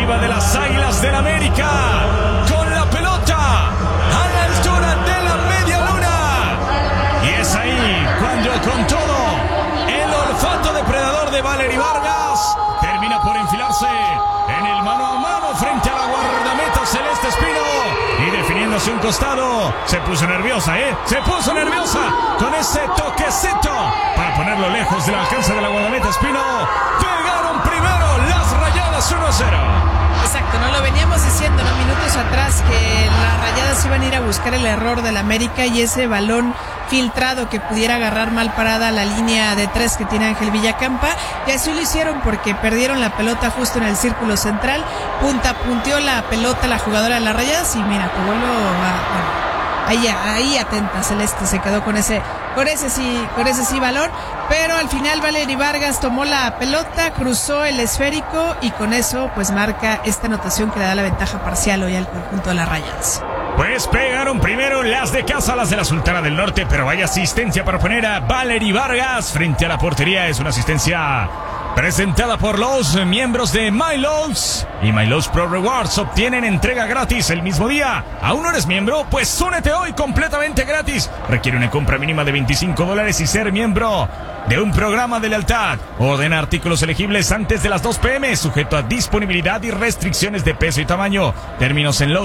ofensiva de las Águilas del América. Con la pelota a la altura de la media luna. Y es ahí cuando con todo el olfato depredador de Valery Vargas termina por enfilarse en el mano a mano frente a la guardameta Celeste Espino. Y definiéndose un costado, se puso nerviosa, se puso nerviosa con ese toquecito para ponerlo lejos del alcance de la guardameta Espino. Pegaron primero las Rayadas 1-0. Exacto, no lo veníamos diciendo, ¿no? Minutos atrás, que las Rayadas iban a ir a buscar el error del América y ese balón filtrado que pudiera agarrar mal parada la línea de 3 que tiene Ángel Villacampa, y así lo hicieron porque perdieron la pelota justo en el círculo central, punteó la pelota la jugadora de las Rayadas y mira, tu vuelo ahí atenta Celeste, se quedó con ese sí balón, pero al final Valery Vargas tomó la pelota, cruzó el esférico y con eso pues marca esta anotación que le da la ventaja parcial hoy al conjunto de las Rayadas. Pues pegaron primero las de casa, las de la Sultana del Norte, pero vaya asistencia para poner a Valery Vargas frente a la portería. Es una asistencia presentada por los miembros de MyLoves. Y MyLoves Pro Rewards obtienen entrega gratis el mismo día. ¿Aún no eres miembro? Pues únete hoy completamente gratis. Requiere una compra mínima de $25 y ser miembro de un programa de lealtad. Ordena artículos elegibles antes de las 2 p.m. Sujeto a disponibilidad y restricciones de peso y tamaño. Términos en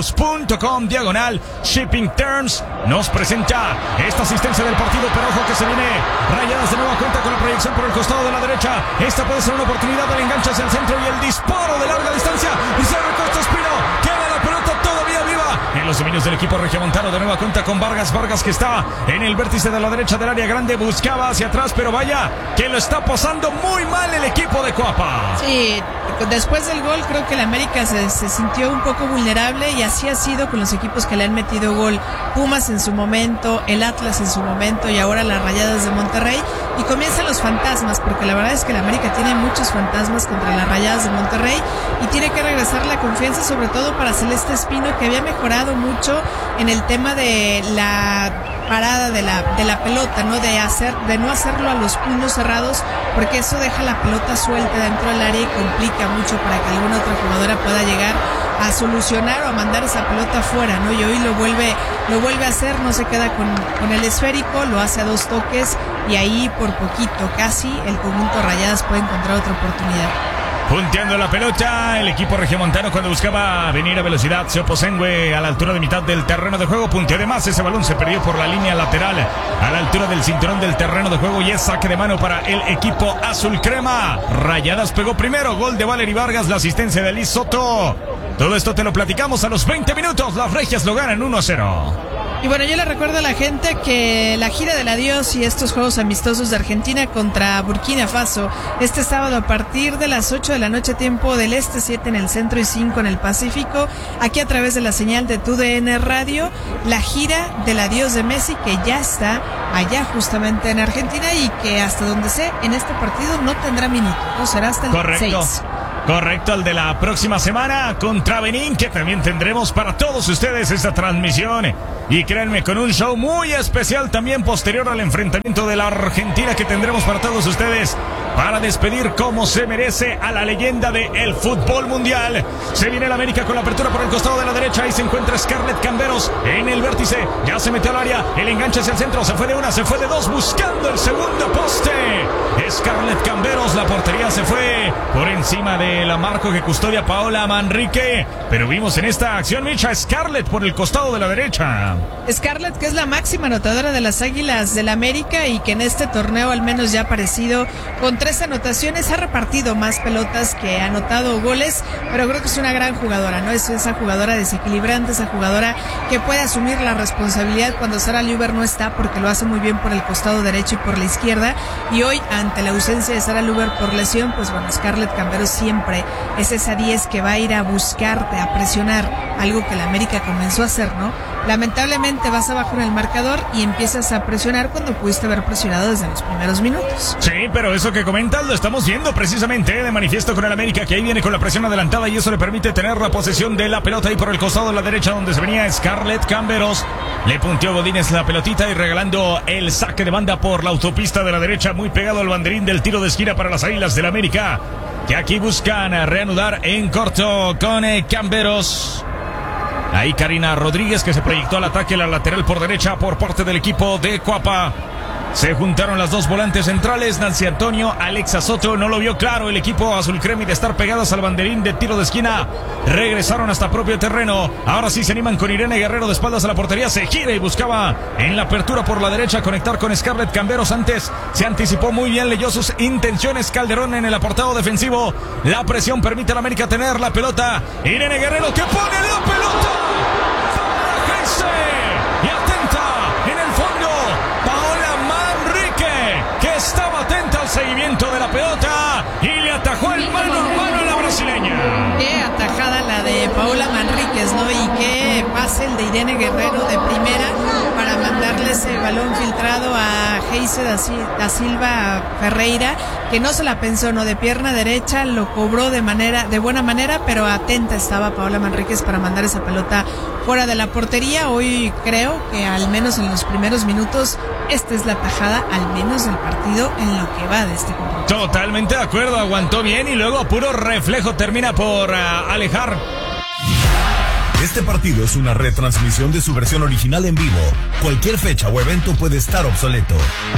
lowe's.com/shipping terms. Nos presenta esta asistencia del partido, pero ojo que se viene Rayadas de nueva cuenta con la proyección por el costado de la derecha. Esta puede ser una oportunidad del enganche hacia el centro y el disparo de larga distancia. Y se recorta Espino. Queda la pelota todavía viva en los dominios del equipo regiomontano. De nueva cuenta con Vargas que está en el vértice de la derecha del área grande. Buscaba hacia atrás, pero vaya que lo está pasando muy mal el equipo de Coapa. Sí, después del gol creo que el América se sintió un poco vulnerable y así ha sido con los equipos que le han metido gol. Pumas en su momento, el Atlas en su momento y ahora las Rayadas de Monterrey. Y comienzan los fantasmas, porque la verdad es que el América tiene muchos fantasmas contra las Rayadas de Monterrey y tiene que regresar la confianza, sobre todo para Celeste Espino, que había mejorado mucho en el tema de la parada de la pelota, ¿no? De no hacerlo a los puños cerrados, porque eso deja la pelota suelta dentro del área y complica mucho para que alguna otra jugadora pueda llegar a solucionar o a mandar esa pelota afuera, ¿no? Y hoy lo vuelve a hacer, no se queda con el esférico, lo hace a 2 toques y ahí por poquito, casi, el conjunto Rayadas puede encontrar otra oportunidad. Punteando la pelota, el equipo regiomontano cuando buscaba venir a velocidad, Seoposengue a la altura de mitad del terreno de juego, punteó de más, ese balón se perdió por la línea lateral a la altura del cinturón del terreno de juego y es saque de mano para el equipo azul crema. Rayadas pegó primero, gol de Valery Vargas, la asistencia de Liz Soto. Todo esto te lo platicamos a los 20 minutos, las regias lo ganan 1-0. Y bueno, yo le recuerdo a la gente que la gira del adiós y estos juegos amistosos de Argentina contra Burkina Faso, este sábado a partir de las 8 de la noche, tiempo del este, 7 en el centro y 5 en el Pacífico, aquí a través de la señal de TUDN Radio, la gira del adiós de Messi, que ya está allá justamente en Argentina y que hasta donde sé, en este partido no tendrá minuto, no será hasta el 6. Correcto, el de la próxima semana contra Benín, que también tendremos para todos ustedes esta transmisión. Y créanme, con un show muy especial también posterior al enfrentamiento de la Argentina que tendremos para todos ustedes para despedir como se merece a la leyenda del fútbol mundial. Se viene el América con la apertura por el costado de la derecha. Ahí se encuentra Scarlett Camberos en el vértice. Ya se metió al área, el enganche hacia el centro. Se fue de una, se fue de dos, buscando el segundo poste. Scarlett Camberos, la portería se fue por encima de la marco que custodia Paola Manrique. Pero vimos en esta acción, Micha, Scarlett por el costado de la derecha. Scarlett, que es la máxima anotadora de las Águilas del América y que en este torneo al menos ya ha aparecido con 3 anotaciones, ha repartido más pelotas que ha anotado goles, pero creo que es una gran jugadora, ¿no? Es esa jugadora desequilibrante, esa jugadora que puede asumir la responsabilidad cuando Sara Luber no está, porque lo hace muy bien por el costado derecho y por la izquierda, y hoy ante la ausencia de Sara Luber por lesión, pues bueno, Scarlett Camberos siempre es esa 10 que va a ir a buscarte, a presionar, algo que la América comenzó a hacer, ¿no? Lamentablemente vas abajo en el marcador y empiezas a presionar cuando pudiste haber presionado desde los primeros minutos. Sí, pero eso que comentas lo estamos viendo precisamente de manifiesto con el América, que ahí viene con la presión adelantada y eso le permite tener la posesión de la pelota ahí por el costado de la derecha donde se venía Scarlett Camberos. Le punteó Godínez la pelotita y regalando el saque de banda por la autopista de la derecha, muy pegado al banderín del tiro de esquina para las Águilas del América. que aquí buscan reanudar en corto con Camberos. Ahí Karina Rodríguez, que se proyectó al ataque, la lateral por derecha por parte del equipo de Cuapa. Se juntaron las dos volantes centrales, Nancy Antonio, Alexa Soto. No lo vio claro el equipo azul crema, y de estar pegadas al banderín de tiro de esquina, regresaron hasta propio terreno. Ahora sí se animan con Irene Guerrero de espaldas a la portería. Se gira y buscaba en la apertura por la derecha conectar con Scarlett Camberos. Antes se anticipó muy bien, leyó sus intenciones Calderón en el apartado defensivo. La presión permite a la América tener la pelota. Irene Guerrero, que pone la pelota. Y atenta en el fondo Paola Manrique, que estaba atenta al seguimiento de la pelota y le atajó el mano a mano a la brasileña. Qué atajada la de Paola Manríquez, ¿no? Y qué pase el de Irene Guerrero de primera para mandarle ese balón filtrado a Geise da Silva Ferreira, que no se la pensó, ¿no? De pierna derecha lo cobró de buena manera, pero atenta estaba Paola Manríquez para mandar esa pelota fuera de la portería. Hoy creo que al menos en los primeros minutos esta es la tajada, al menos del partido en lo que va de este compromiso. Totalmente de acuerdo, aguantó bien y luego a puro reflejo termina por alejar. Este partido es una retransmisión de su versión original en vivo. Cualquier fecha o evento puede estar obsoleto.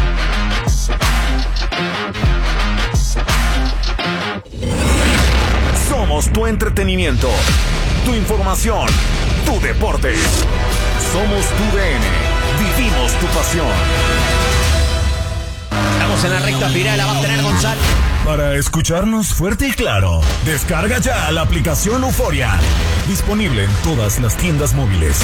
Somos tu entretenimiento, tu información, tu deporte. Somos tu DN. Vivimos tu pasión. Estamos en la recta final, la va a tener Gonzalo. Para escucharnos fuerte y claro, descarga ya la aplicación Euforia. Disponible en todas las tiendas móviles.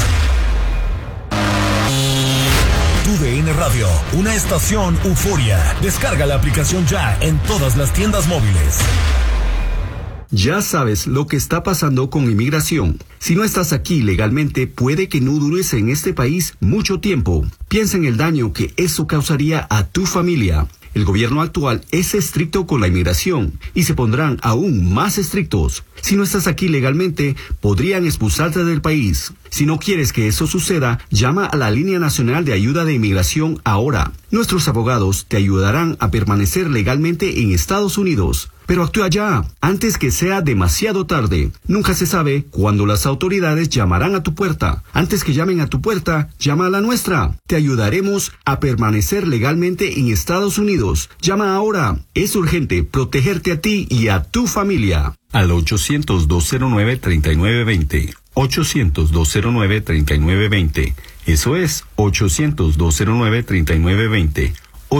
Tu DN Radio, una estación Euforia. Descarga la aplicación ya en todas las tiendas móviles. Ya sabes lo que está pasando con inmigración. Si no estás aquí legalmente, puede que no dures en este país mucho tiempo. Piensa en el daño que eso causaría a tu familia. El gobierno actual es estricto con la inmigración y se pondrán aún más estrictos. Si no estás aquí legalmente, podrían expulsarte del país. Si no quieres que eso suceda, llama a la Línea Nacional de Ayuda de Inmigración ahora. Nuestros abogados te ayudarán a permanecer legalmente en Estados Unidos. Pero actúa ya, antes que sea demasiado tarde. Nunca se sabe cuándo las autoridades llamarán a tu puerta. Antes que llamen a tu puerta, llama a la nuestra. Te ayudaremos a permanecer legalmente en Estados Unidos. Llama ahora. Es urgente protegerte a ti y a tu familia. Al 800-209-3920. 800-209-3920. Eso es 800-209-3920.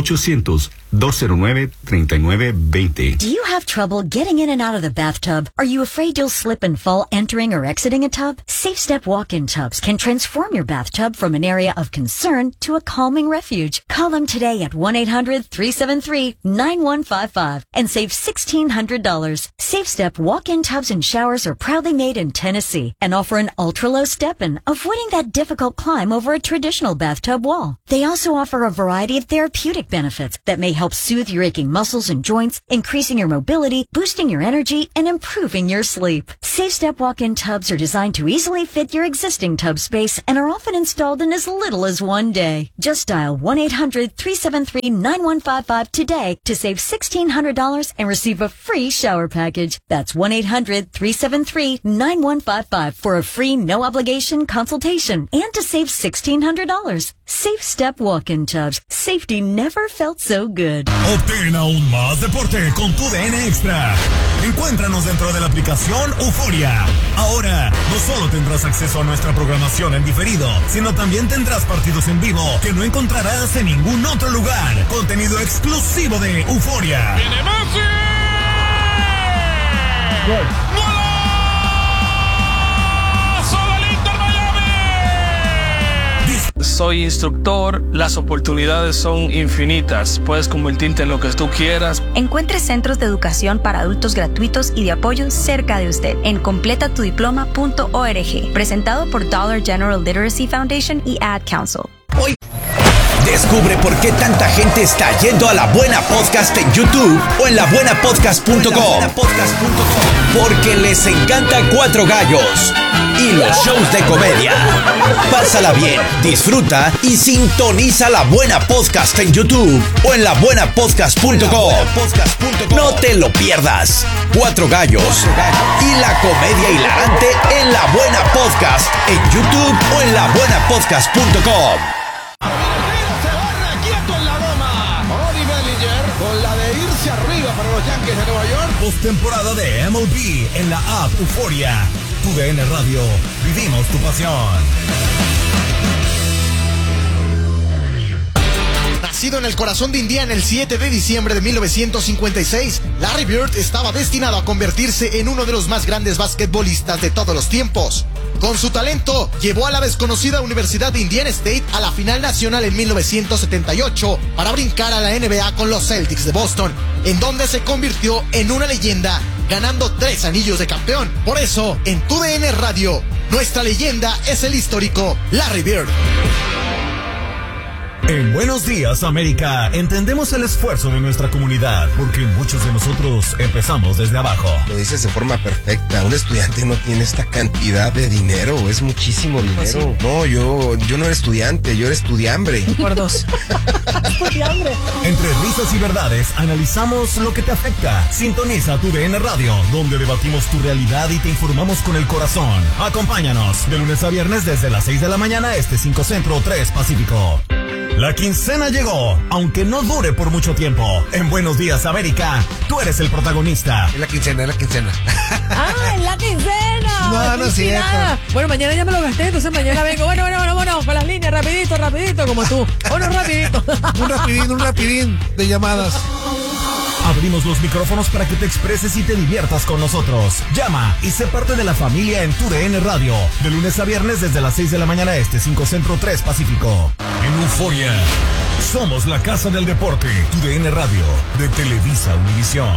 800-209-3920. Do you have trouble getting in and out of the bathtub? Are you afraid you'll slip and fall entering or exiting a tub? Safe Step walk-in tubs can transform your bathtub from an area of concern to a calming refuge. Call them today at 1-800-373-9155 and save $1,600. Safe Step walk-in tubs and showers are proudly made in Tennessee and offer an ultra-low step-in, avoiding that difficult climb over a traditional bathtub wall. They also offer a variety of therapeutic benefits that may help soothe your aching muscles and joints, increasing your mobility, boosting your energy, and improving your sleep. Safe Step walk-in tubs are designed to easily fit your existing tub space and are often installed in as little as one day. Just dial 1-800-373-9155 today to save $1,600 and receive a free shower package. That's 1-800-373-9155 for a free no-obligation consultation and to save $1,600. Safe Step walk-in tubs. Safety never felt so good. Obtén aún más deporte con tu DN Extra. Encuéntranos dentro de la aplicación Euforia. Ahora, no solo tendrás acceso a nuestra programación en diferido, sino también tendrás partidos en vivo que no encontrarás en ningún otro lugar. Contenido exclusivo de Euforia. ¡Viene Messi! ¡Gol! Soy instructor, las oportunidades son infinitas. Puedes convertirte en lo que tú quieras. Encuentre centros de educación para adultos gratuitos y de apoyo cerca de usted en completatudiploma.org. Presentado por Dollar General Literacy Foundation y Ad Council. Hoy Descubre por qué tanta gente está yendo a La Buena Podcast en YouTube o en labuenapodcast.com. Porque les encanta Cuatro Gallos y los shows de comedia. Pásala bien, disfruta y sintoniza La Buena Podcast en YouTube o en labuenapodcast.com. No te lo pierdas. Cuatro Gallos y la comedia hilarante en La Buena Podcast en YouTube o en labuenapodcast.com. Postemporada de MLB en la app Euforia. TUDN Radio, vivimos tu pasión. Nacido en el corazón de Indiana el 7 de diciembre de 1956, Larry Bird estaba destinado a convertirse en uno de los más grandes basquetbolistas de todos los tiempos. Con su talento, llevó a la desconocida Universidad de Indiana State a la final nacional en 1978 para brincar a la NBA con los Celtics de Boston, en donde se convirtió en una leyenda, ganando 3 anillos de campeón. Por eso, en TUDN Radio, nuestra leyenda es el histórico Larry Bird. En Buenos Días, América, entendemos el esfuerzo de nuestra comunidad, porque muchos de nosotros empezamos desde abajo. Lo dices de forma perfecta. Un estudiante no tiene esta cantidad de dinero, es muchísimo dinero. Pues sí. No, yo no era estudiante, yo era estudiambre. Por 2. Estudiambre. Entre risas y verdades, analizamos lo que te afecta. Sintoniza TUDN Radio, donde debatimos tu realidad y te informamos con el corazón. Acompáñanos de lunes a viernes desde las 6 de la mañana, 5 Centro, 3 Pacífico. La quincena llegó, aunque no dure por mucho tiempo. En Buenos Días, América, tú eres el protagonista. Es la quincena. ¡Ah, es la quincena! No es cierto. Bueno, mañana ya me lo gasté, entonces mañana vengo. Bueno, con las líneas, rapidito, como tú. Rapidito. Un rapidín de llamadas. Abrimos los micrófonos para que te expreses y te diviertas con nosotros. Llama y sé parte de la familia en TUDN Radio. De lunes a viernes desde las 6 de la mañana 5 Centro, 3 Pacífico. En Euforia, somos la casa del deporte. TUDN Radio, de Televisa Univisión.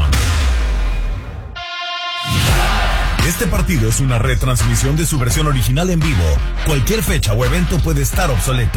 Este partido es una retransmisión de su versión original en vivo. Cualquier fecha o evento puede estar obsoleto.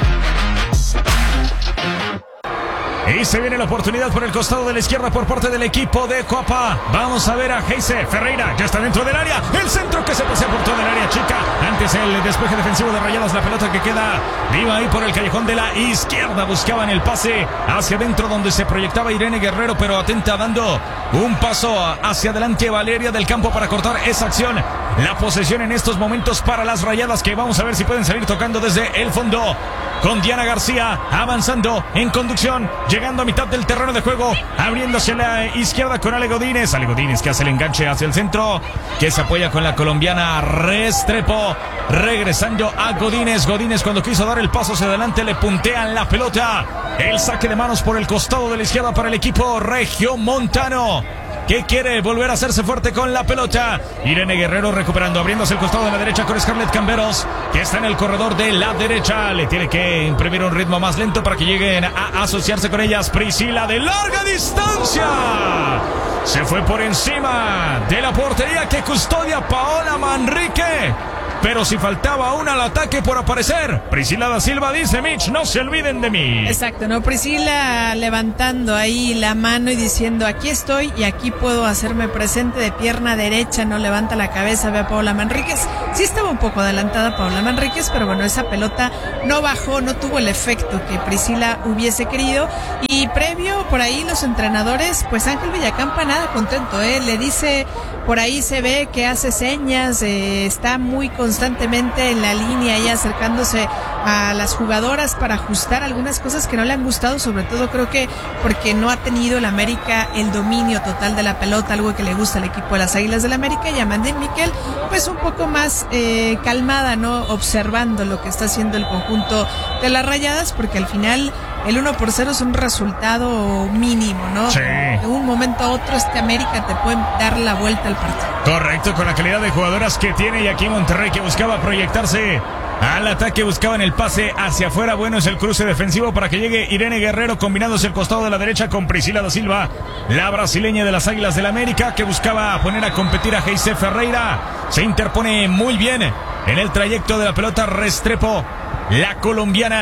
Y se viene la oportunidad por el costado de la izquierda por parte del equipo de Coapa. Vamos a ver a Heise Ferreira. Ya está dentro del área. El centro que se pasea por toda el área chica. Antes el despeje defensivo de Rayadas. La pelota que queda viva ahí por el callejón de la izquierda. Buscaban el pase hacia adentro donde se proyectaba Irene Guerrero, pero atenta dando un paso hacia adelante Valeria del Campo para cortar esa acción. La posesión en estos momentos para las Rayadas, que vamos a ver si pueden salir tocando desde el fondo. Con Diana García avanzando en conducción, llegando a mitad del terreno de juego, abriendo hacia la izquierda con Ale Godínez. Ale Godínez que hace el enganche hacia el centro, que se apoya con la colombiana Restrepo, regresando a Godínez. Godínez, cuando quiso dar el paso hacia adelante, le puntean la pelota. El saque de manos por el costado de la izquierda para el equipo regiomontano, que quiere volver a hacerse fuerte con la pelota. Irene Guerrero recuperando, abriéndose el costado de la derecha con Scarlett Camberos, que está en el corredor de la derecha. Le tiene que imprimir un ritmo más lento para que lleguen a asociarse con ellas. Priscila de larga distancia. Se fue por encima de la portería que custodia Paola Manrique. Pero si faltaba una al ataque por aparecer, Priscila da Silva dice: Mitch, no se olviden de mí. Exacto, ¿no? Priscila levantando ahí la mano y diciendo: aquí estoy y aquí puedo hacerme presente, de pierna derecha, no levanta la cabeza, ve a Paola Manríquez. Sí estaba un poco adelantada Paola Manríquez, pero bueno, esa pelota no bajó, no tuvo el efecto que Priscila hubiese querido. Y previo, por ahí los entrenadores, pues Ángel Villacampa nada contento, le dice, por ahí se ve que hace señas, está muy constantemente en la línea y acercándose a las jugadoras para ajustar algunas cosas que no le han gustado, sobre todo creo que porque no ha tenido el América el dominio total de la pelota, algo que le gusta al equipo de las Águilas del América. Y Amanda Miquel pues un poco más calmada, ¿no? Observando lo que está haciendo el conjunto de las Rayadas, porque al final el 1-0 es un resultado mínimo, ¿no? Sí. De un momento a otro América te puede dar la vuelta al partido. Correcto, con la calidad de jugadoras que tiene, y aquí Monterrey, que buscaba proyectarse al ataque, buscaban el pase hacia afuera. Bueno, es el cruce defensivo para que llegue Irene Guerrero, combinándose el costado de la derecha con Priscila da Silva, la brasileña de las Águilas del América, que buscaba poner a competir a Heise Ferreira. Se interpone muy bien en el trayecto de la pelota Restrepo, la colombiana,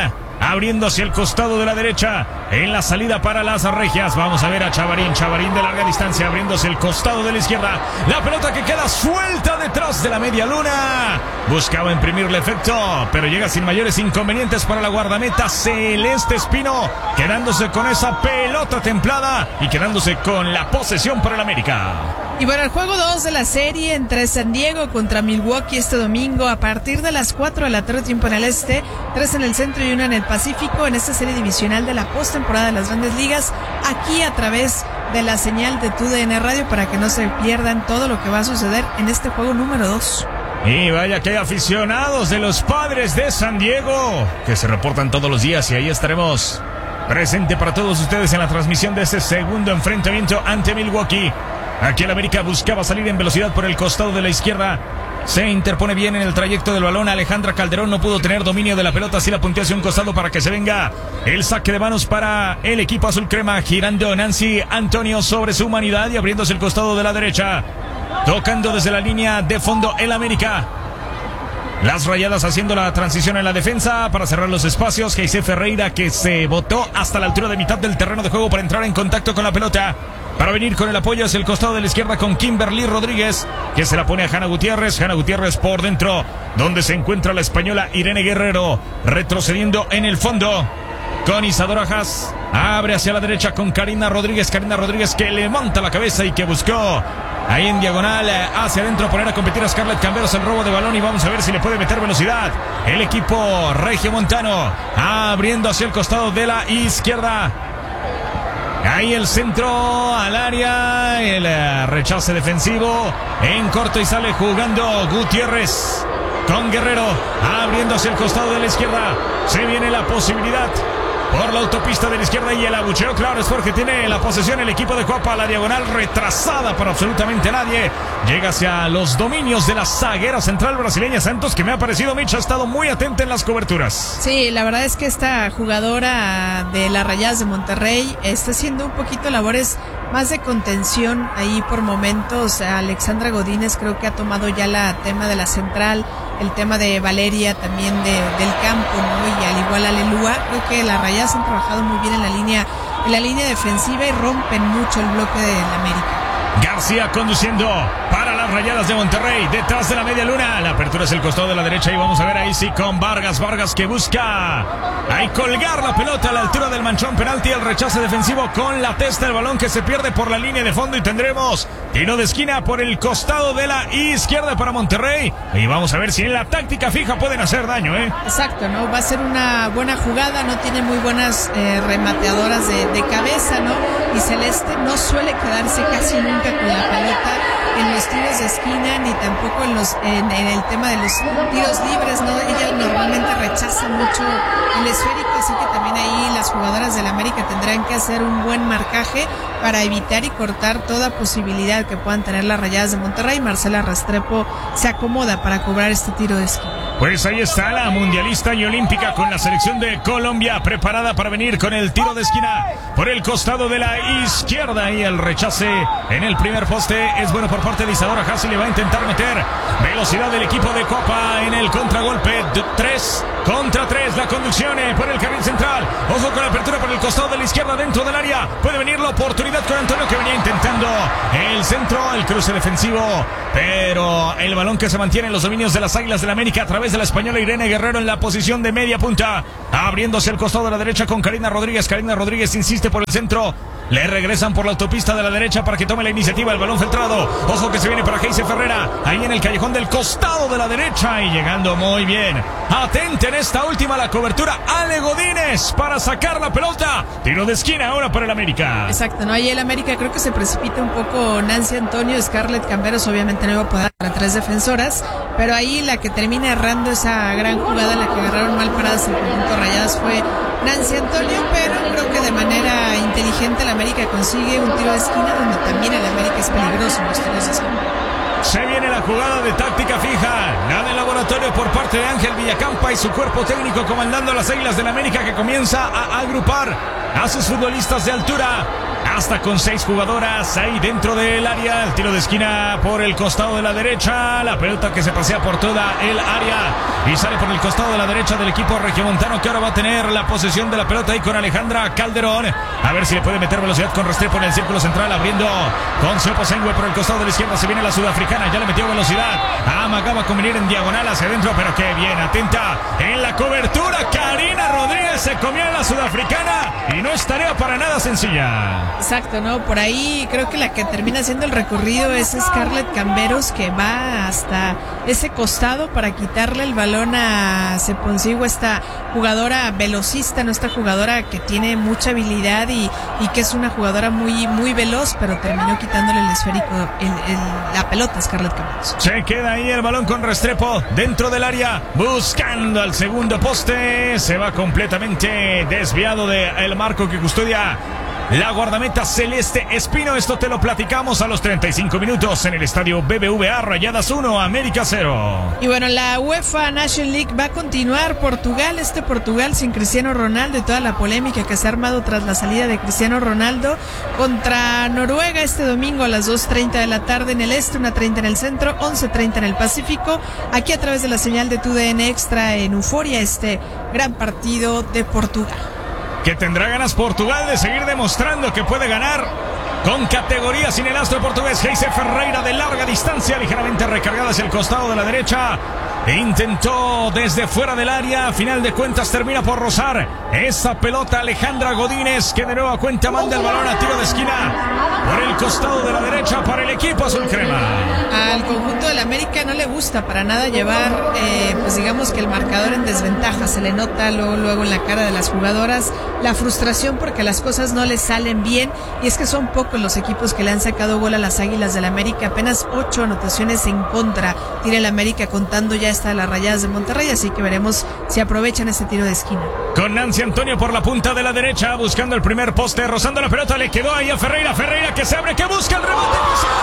abriendo hacia el costado de la derecha, en la salida para las regias. Vamos a ver a Chavarín de larga distancia, abriéndose el costado de la izquierda. La pelota que queda suelta detrás de la media luna. Buscaba imprimirle efecto, pero llega sin mayores inconvenientes para la guardameta Celeste Espino, quedándose con esa pelota templada y quedándose con la posesión para el América. Y bueno, el juego 2 de la serie entre San Diego contra Milwaukee este domingo a partir de las 4 de la tarde, tiempo en el este, 3 en el centro y 1 en el Pacífico, en esta serie divisional de la postemporada de las Grandes Ligas, aquí a través de la señal de TUDN Radio, para que no se pierdan todo lo que va a suceder en este juego número 2. Y vaya que hay aficionados de los Padres de San Diego que se reportan todos los días, y ahí estaremos presente para todos ustedes en la transmisión de este segundo enfrentamiento ante Milwaukee. Aquí el América buscaba salir en velocidad por el costado de la izquierda. Se interpone bien en el trayecto del balón. Alejandra Calderón no pudo tener dominio de la pelota, así la punteó hacia un costado para que se venga el saque de manos para el equipo azul crema, girando Nancy Antonio sobre su humanidad y abriéndose el costado de la derecha, tocando desde la línea de fondo el América. Las Rayadas haciendo la transición en la defensa para cerrar los espacios. Geisé Ferreira, que se botó hasta la altura de mitad del terreno de juego para entrar en contacto con la pelota, para venir con el apoyo hacia el costado de la izquierda con Kimberly Rodríguez, que se la pone a Hanna Gutiérrez. Hanna Gutiérrez por dentro, donde se encuentra la española Irene Guerrero, retrocediendo en el fondo con Isadora Haas. Abre hacia la derecha con Karina Rodríguez que le monta la cabeza y que buscó ahí en diagonal hacia adentro poner a competir a Scarlett Camberos el robo de balón, y vamos a ver si le puede meter velocidad el equipo regiomontano, abriendo hacia el costado de la izquierda. Ahí el centro al área, el rechace defensivo en corto y sale jugando Gutiérrez con Guerrero, abriendo hacia el costado de la izquierda. Se viene la posibilidad por la autopista de la izquierda y el abucheo, claro, es porque tiene la posesión el equipo de Coapa. La diagonal retrasada para absolutamente nadie. Llega hacia los dominios de la zaguera central brasileña Santos, que me ha parecido, Mitch, ha estado muy atenta en las coberturas. Sí, la verdad es que esta jugadora de las Rayadas de Monterrey está haciendo un poquito labores más de contención ahí por momentos. Alexandra Godínez creo que ha tomado ya la tema de la central, el tema de Valeria también del campo, ¿no? Y al igual Alelúa, creo que las Rayadas han trabajado muy bien en la línea defensiva y rompen mucho el bloque de la América. García conduciendo para las Rayadas de Monterrey, detrás de la media luna. La apertura es el costado de la derecha y vamos a ver ahí sí con Vargas que busca ahí colgar la pelota a la altura del manchón penalti. El rechace defensivo con la testa del balón que se pierde por la línea de fondo, y tendremos tiro de esquina por el costado de la izquierda para Monterrey. Y vamos a ver si en la táctica fija pueden hacer daño, Exacto, ¿no? Va a ser una buena jugada, no tiene muy buenas remateadoras de cabeza, ¿no? Y Celeste no suele quedarse casi nunca con la pelota en los tiros de esquina, ni tampoco en el tema de los tiros libres, ¿no? Ella normalmente rechaza mucho el esférico, así que también ahí las jugadoras del América tendrán que hacer un buen marcaje para evitar y cortar toda posibilidad que puedan tener las Rayadas de Monterrey. Marcela Restrepo se acomoda para cobrar este tiro de esquina. Pues ahí está la mundialista y olímpica con la selección de Colombia, preparada para venir con el tiro de esquina por el costado de la izquierda, y el rechace en el primer poste es bueno por parte de Isadora Haas, y le va a intentar meter velocidad del equipo de Copa en el contragolpe. 3 contra 3 la conducción por el carril central. Ojo con la apertura por el costado de la izquierda dentro del área. Puede venir la oportunidad con Antonio, que venía intentando el centro, el cruce defensivo, pero el balón que se mantiene en los dominios de las Águilas del América a través de la española Irene Guerrero en la posición de media punta, abriéndose el costado de la derecha con Karina Rodríguez. Karina Rodríguez insiste por el centro. Le regresan por la autopista de la derecha para que tome la iniciativa. El balón filtrado. Ojo que se viene para Geise Ferreira. Ahí en el callejón del costado de la derecha. Y llegando muy bien. Atenta en esta última la cobertura. Ale Godínez para sacar la pelota. Tiro de esquina ahora para el América. Exacto, ¿no? Ahí el América creo que se precipita un poco Nancy Antonio. Scarlett Camberos obviamente no iba a poder para 3 defensoras. Pero ahí la que termina errando esa gran jugada, la que agarraron mal paradas el conjunto Rayadas, fue Nancy Antonio, pero creo que de manera inteligente el América consigue un tiro de esquina, donde también el América es peligroso en los tiros de esquina. Se viene la jugada de táctica fija, la de laboratorio por parte de Ángel Villacampa y su cuerpo técnico comandando las Águilas del América, que comienza a agrupar a sus futbolistas de altura. hasta con 6 jugadoras ahí dentro del área. El tiro de esquina por el costado de la derecha. La pelota que se pasea por toda el área y sale por el costado de la derecha del equipo regiomontano, que ahora va a tener la posesión de la pelota ahí con Alejandra Calderón. A ver si le puede meter velocidad con Restrepo en el círculo central, abriendo con Seoposengue por el costado de la izquierda. Se viene la sudafricana, ya le metió velocidad. Amagaba con venir en diagonal hacia adentro, pero qué bien, atenta en la cobertura. Karina Rodríguez se comió a la sudafricana y no es tarea para nada sencilla. Exacto, ¿no? Por ahí creo que la que termina haciendo el recorrido es Scarlett Camberos, que va hasta ese costado para quitarle el balón a Seoposengue, esta jugadora velocista, ¿no? Esta jugadora que tiene mucha habilidad y que es una jugadora muy, muy veloz, pero terminó quitándole el esférico, la pelota a Scarlett Camberos. Se queda ahí el balón con Restrepo dentro del área, buscando al segundo poste. Se va completamente desviado del marco que custodia la guardameta Celeste Espino. Esto te lo platicamos a los 35 minutos en el estadio BBVA. Rayadas 1, América 0. Y bueno, la UEFA Nations League va a continuar. Portugal sin Cristiano Ronaldo y toda la polémica que se ha armado tras la salida de Cristiano Ronaldo, contra Noruega este domingo a las 2:30 de la tarde en el este, 1:30 en el centro, 11:30 en el Pacífico, aquí a través de la señal de TUDN Extra en Euforia, este gran partido de Portugal. Que tendrá ganas Portugal de seguir demostrando que puede ganar con categoría sin el astro portugués. Geise Ferreira de larga distancia, ligeramente recargada hacia el costado de la derecha. Intentó desde fuera del área, a final de cuentas termina por rozar esa pelota. Alejandra Godínez, que de nueva cuenta manda el balón a tiro de esquina por el costado de la derecha para el equipo azul crema. Al conjunto del América no le gusta para nada llevar, pues digamos que el marcador en desventaja. Se le nota luego en la cara de las jugadoras la frustración porque las cosas no les salen bien, y es que son pocos los equipos que le han sacado gol a las Águilas del América. Apenas 8 anotaciones en contra tiene el América, contando ya hasta las Rayadas de Monterrey, así que veremos si aprovechan este tiro de esquina. Con Nancy Antonio por la punta de la derecha, buscando el primer poste, rozando la pelota, le quedó ahí a Ferreira que se abre, que busca el rebote.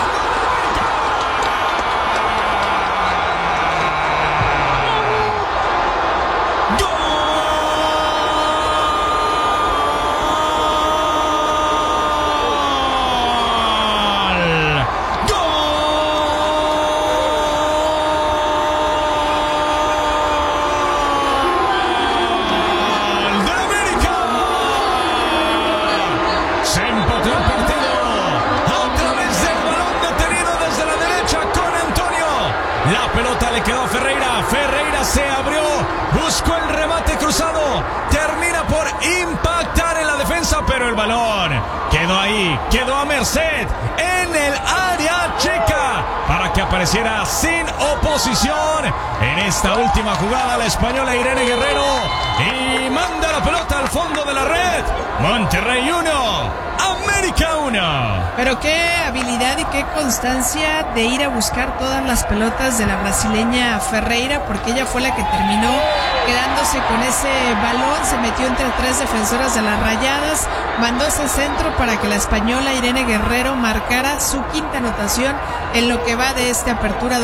Se abrió, buscó el remate cruzado, termina por impactar en la defensa, pero el balón quedó ahí, quedó a merced en el área chica para que apareciera sin oposición en esta última jugada la española Irene Guerrero, y manda la pelota al fondo de la red. Monterrey 1, América 1. Pero qué habilidad y qué constancia de ir a buscar todas las pelotas de la brasileña Ferreira, porque ella fue la que terminó quedándose con ese balón. Se metió entre 3 defensoras de las Rayadas, mandó ese centro para que la española Irene Guerrero marcara su quinta anotación en lo que va de esta apertura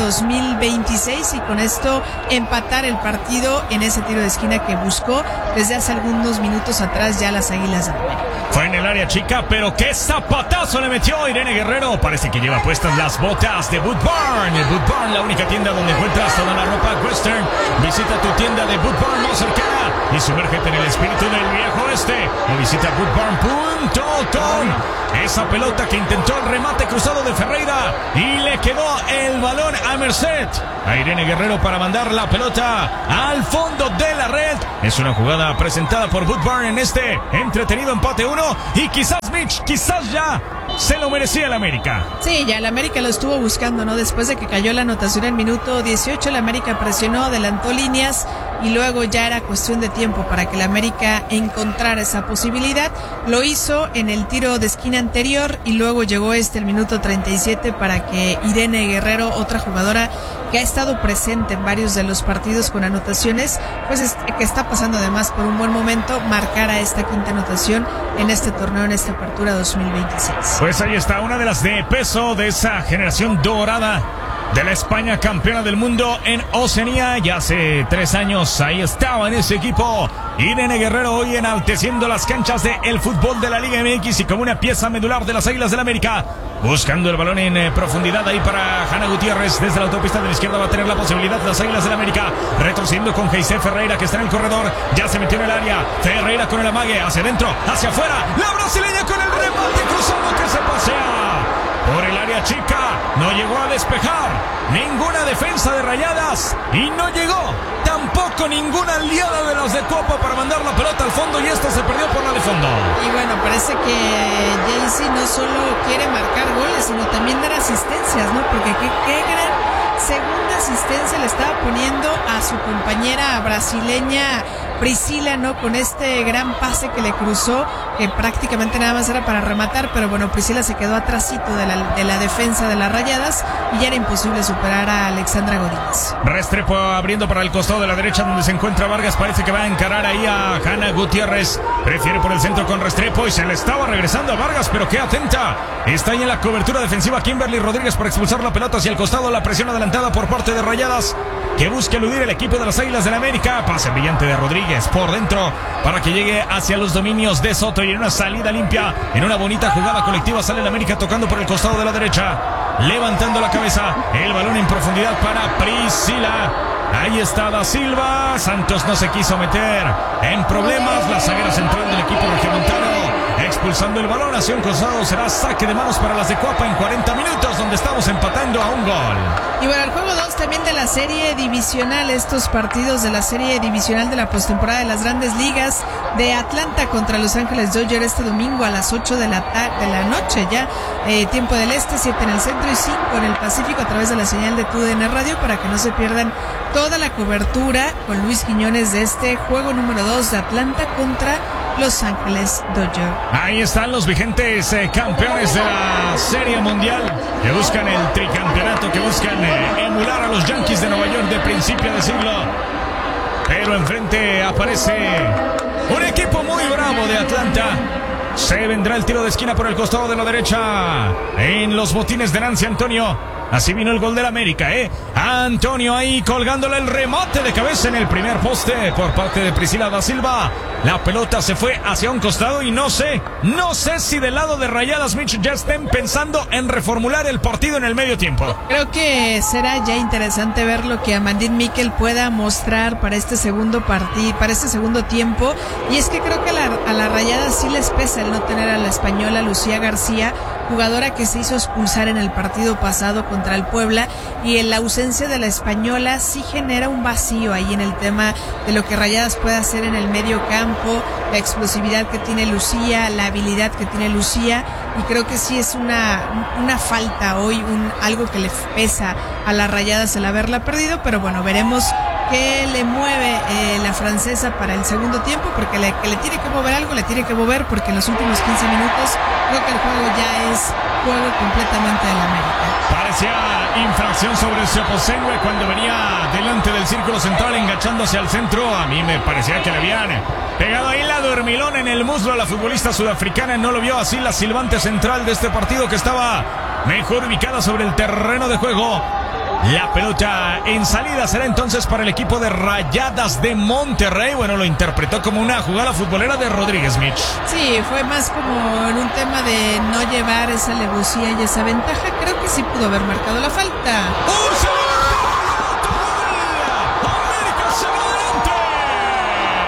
2026, y con esto empatar el partido en ese tiro de esquina que buscó desde hace algunos minutos atrás ya las Águilas de América. Fue en el área chica, pero qué zapatazo le metió Irene Guerrero. Parece que lleva puestas las botas de Boot Barn. El Boot Barn, la única tienda donde encuentras toda la ropa western. Visita tu tienda de Boot Barn más cercana y sumérgete en el espíritu del viejo oeste. O visita bootbarn.com. Esa pelota que intentó el remate cruzado de Ferreira y le quedó el balón a merced a Irene Guerrero para mandar la pelota al fondo de la red. Es una jugada presentada por Boot Barn en este entretenido empate 1, y quizás Mitch, quizás ya se lo merecía el América. Sí, ya el América lo estuvo buscando, ¿no? Después de que cayó la anotación en minuto 18, el América presionó, adelantó líneas y luego ya era cuestión de tiempo para que el América encontrara esa posibilidad. Lo hizo en el tiro de esquina anterior y luego llegó el minuto 37 para que Irene Guerrero, otra jugadora que ha estado presente en varios de los partidos con anotaciones, pues que está pasando además por un buen momento, marcara esta quinta anotación en este torneo, en esta apertura 2026. Pues ahí está una de las de peso de esa generación dorada de la España, campeona del mundo en Oceanía. Ya hace 3 años ahí estaba en ese equipo Irene Guerrero, hoy enalteciendo las canchas del fútbol de la Liga MX y como una pieza medular de las Águilas del América. Buscando el balón en profundidad ahí para Hanna Gutiérrez. Desde la autopista de la izquierda va a tener la posibilidad las Águilas del América. Retorciendo con Geisé Ferreira, que está en el corredor. Ya se metió en el área. Ferreira con el amague. Hacia adentro, hacia afuera. La brasileña con el remate cruzado que se pasea por el área chica. No llegó a despejar ninguna defensa de Rayadas. Y no llegó tampoco ninguna aliada de las de Copa para mandar la pelota al fondo. Y esta se perdió por la de fondo. Y bueno, parece que Jaycee no solo quiere marcar goles, sino también dar asistencias, ¿no? Porque qué gran segunda asistencia le estaba poniendo a su compañera brasileña Priscila, ¿no? Con este gran pase que le cruzó, que prácticamente nada más era para rematar, pero bueno, Priscila se quedó atrásito de la defensa de las Rayadas y ya era imposible superar a Alexandra Godínez. Restrepo abriendo para el costado de la derecha donde se encuentra Vargas, parece que va a encarar ahí a Hanna Gutiérrez, prefiere por el centro con Restrepo y se le estaba regresando a Vargas, pero qué atenta, está ahí en la cobertura defensiva Kimberly Rodríguez para expulsar la pelota hacia el costado, la presión adelantada por parte de Rayadas, que busca eludir el equipo de las Águilas del América. Pase brillante de Rodríguez por dentro para que llegue hacia los dominios de Soto y en una salida limpia, en una bonita jugada colectiva sale el América tocando por el costado de la derecha, levantando la cabeza, el balón en profundidad para Priscila. Ahí está Da Silva. Santos no se quiso meter en problemas. La zaguera central del equipo regiomontano expulsando el balón hacia un costado. Será saque de manos para las de Copa en 40 minutos, donde estamos empatando a un gol. Y bueno, el juego 2 también de la serie divisional, estos partidos de la serie divisional de la postemporada de las Grandes Ligas, de Atlanta contra Los Ángeles Dodgers este domingo a las 8 de la noche ya, tiempo del este, 7 en el centro y 5 en el Pacífico, a través de la señal de TUDN Radio, para que no se pierdan toda la cobertura con Luis Quiñones de este juego número 2 de Atlanta contra Los Ángeles Dodgers. Ahí están los vigentes campeones de la Serie Mundial, que buscan el tricampeonato, que buscan emular a los Yankees de Nueva York de principio de siglo. Pero enfrente aparece un equipo muy bravo de Atlanta. Se vendrá el tiro de esquina por el costado de la derecha en los botines de Nancy Antonio. Así vino el gol del América, Antonio ahí colgándole el remate de cabeza en el primer poste por parte de Priscila Da Silva. La pelota se fue hacia un costado y no sé si del lado de Rayadas, Mitch, ya estén pensando en reformular el partido en el medio tiempo. Creo que será ya interesante ver lo que Amandine Miquel pueda mostrar para este segundo partido, para este segundo tiempo. Y es que creo que a la Rayadas sí les pesa el no tener a la española Lucía García, jugadora que se hizo expulsar en el partido pasado contra el Puebla, y en la ausencia de la española sí genera un vacío ahí en el tema de lo que Rayadas puede hacer en el medio campo, la explosividad que tiene Lucía, la habilidad que tiene Lucía, y creo que sí es una falta hoy, algo que le pesa a las Rayadas el haberla perdido, pero bueno, veremos qué le mueve la francesa para el segundo tiempo, porque que le tiene que mover algo, le tiene que mover, porque en los últimos 15 minutos creo que el juego ya es juego completamente del América. Parecía infracción sobre Sioposengue cuando venía delante del círculo central enganchando hacia el centro. A mí me parecía que le habían pegado ahí la dormilón en el muslo a la futbolista sudafricana. No lo vio así la silbante central de este partido, que estaba mejor ubicada sobre el terreno de juego. La pelota en salida será entonces para el equipo de Rayadas de Monterrey. Bueno, lo interpretó como una jugada futbolera de Rodríguez, Mitch. Sí, fue más como en un tema de no llevar esa alevosía y esa ventaja. Creo que sí pudo haber marcado la falta.